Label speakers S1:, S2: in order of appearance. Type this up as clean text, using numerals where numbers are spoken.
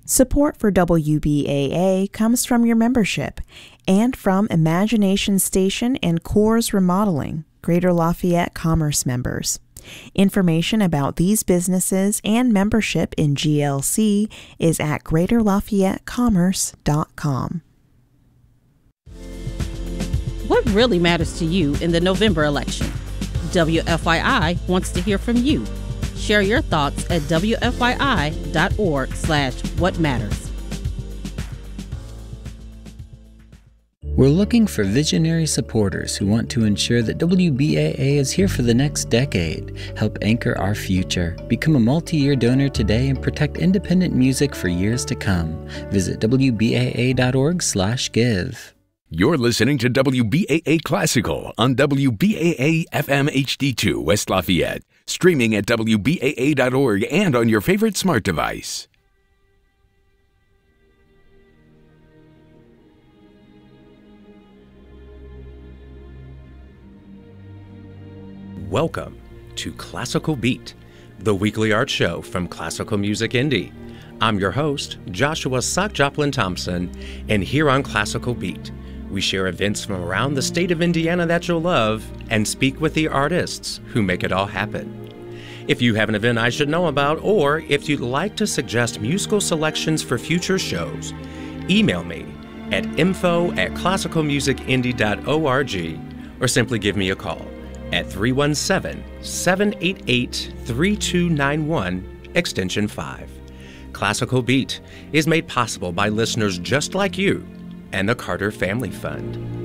S1: Support for WBAA comes from your membership and from Imagination Station and Coors Remodeling, Greater Lafayette Commerce members. Information about these businesses and membership in GLC is at greaterlafayettecommerce.com.
S2: What really matters to you in the November election? WFYI wants to hear from you. Share your thoughts at wfyi.org/whatmatters.
S3: We're looking for visionary supporters who want to ensure that WBAA is here for the next decade, help anchor our future, become a multi-year donor today, and protect independent music for years to come. Visit wbaa.org/give.
S4: You're listening to WBAA Classical on WBAA FM HD2 West Lafayette, streaming at WBAA.org and on your favorite smart device.
S5: Welcome to Classical Beat, the weekly art show from Classical Music Indie. I'm your host, Joshua Sock Joplin Thompson, and here on Classical Beat, we share events from around the state of Indiana that you'll love and speak with the artists who make it all happen. If you have an event I should know about, or if you'd like to suggest musical selections for future shows, email me at info@classicalmusicindie.org or simply give me a call at 317-788-3291, extension 5. Classical Beat is made possible by listeners just like you and the Carter Family Fund.